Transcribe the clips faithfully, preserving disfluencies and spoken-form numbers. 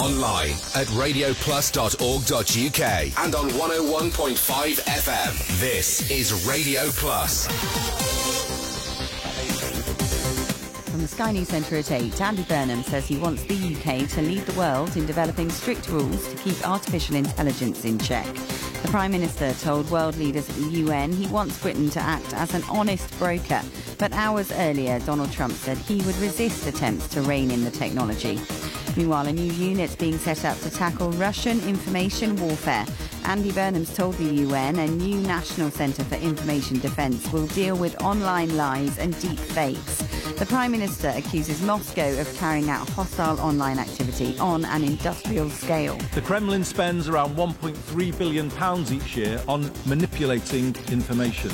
online at radio plus dot org dot U K and on one oh one point five F M. This is Radio Plus. From the Sky News Centre at eight, Andy Burnham says he wants the U K to lead the world in developing strict rules to keep artificial intelligence in check. The Prime Minister told world leaders at the U N he wants Britain to act as an honest broker. But hours earlier, Donald Trump said he would resist attempts to rein in the technology. Meanwhile, a new unit's being set up to tackle Russian information warfare. Andy Burnham's told the U N a new National Centre for Information Defence will deal with online lies and deep fakes. The Prime Minister accuses Moscow of carrying out hostile online activity on an industrial scale. The Kremlin spends around one point three billion pounds each year on manipulating information.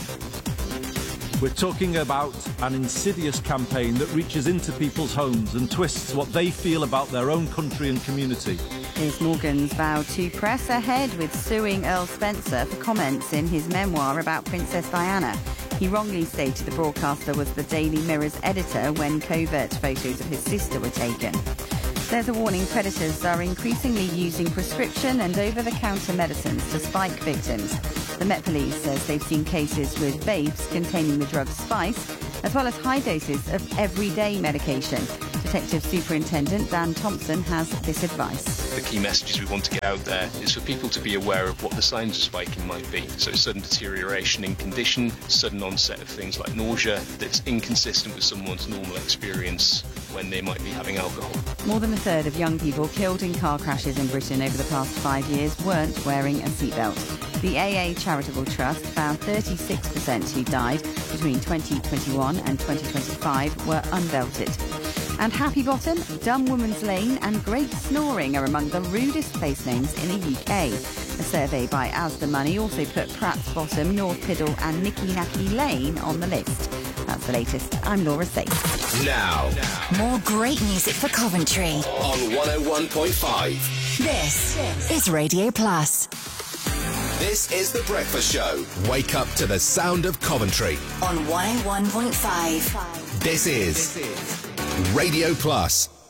We're talking about an insidious campaign that reaches into people's homes and twists what they feel about their own country and community. Piers Morgan's vowed to press ahead with suing Earl Spencer for comments in his memoir about Princess Diana. He wrongly stated the broadcaster was the Daily Mirror's editor when covert photos of his sister were taken. There's a warning predators are increasingly using prescription and over-the-counter medicines to spike victims. The Met Police says they've seen cases with vapes containing the drug Spice, as well as high doses of everyday medication. Detective Superintendent Dan Thompson has this advice. The key messages we want to get out there is for people to be aware of what the signs of spiking might be. So sudden deterioration in condition, sudden onset of things like nausea that's inconsistent with someone's normal experience when they might be having alcohol. More than a third of young people killed in car crashes in Britain over the past five years weren't wearing a seatbelt. The A A Charitable Trust found thirty-six percent who died between twenty twenty-one and twenty twenty-five were unbelted. And Happy Bottom, Dumb Woman's Lane and Great Snoring are among the rudest place names in the U K. A survey by Asda Money also put Pratt's Bottom, North Piddle and Nicky Nacky Lane on the list. That's the latest. I'm Laura Safe. Now, more great music for Coventry on one oh one point five. This is Radio Plus. This is The Breakfast Show. Wake up to the sound of Coventry on one oh one point five. This is Radio Plus.